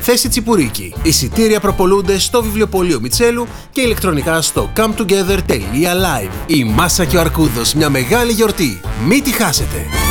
θέση Τσιπουρίκη. Εισιτήρια προπολούνται στο βιβλιοπωλείο Μιτσέλου και ηλεκτρονικά στο cometogether.live. Η Μάσα και ο Αρκούδος, μια μεγάλη γιορτή. Μην τη χάσετε!